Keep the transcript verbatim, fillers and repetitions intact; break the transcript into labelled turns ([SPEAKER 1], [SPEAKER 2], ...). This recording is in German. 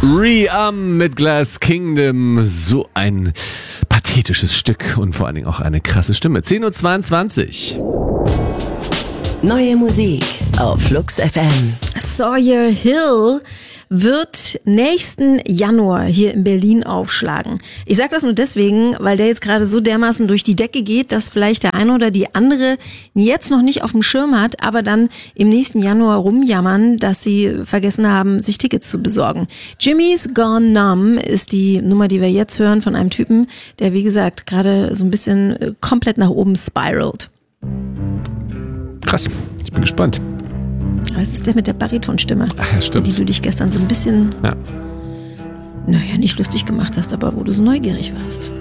[SPEAKER 1] Re-Am mit Glass Kingdom. So ein pathetisches Stück und vor allen Dingen auch eine krasse Stimme. zehn Uhr zweiundzwanzig.
[SPEAKER 2] Neue Musik auf Flux F M.
[SPEAKER 3] Sawyer Hill wird nächsten Januar hier in Berlin aufschlagen. Ich sage das nur deswegen, weil der jetzt gerade so dermaßen durch die Decke geht, dass vielleicht der eine oder die andere jetzt noch nicht auf dem Schirm hat, aber dann im nächsten Januar rumjammern, dass sie vergessen haben, sich Tickets zu besorgen. Jimmy's Gone Numb ist die Nummer, die wir jetzt hören von einem Typen, der wie gesagt gerade so ein bisschen komplett nach oben spiralt.
[SPEAKER 1] Krass, ich bin gespannt.
[SPEAKER 3] Was ist der mit der Baritonstimme?
[SPEAKER 1] Ach ja, stimmt.
[SPEAKER 3] Die du dich gestern so ein bisschen,
[SPEAKER 1] ja.
[SPEAKER 3] naja, nicht lustig gemacht hast, aber wo du so neugierig warst.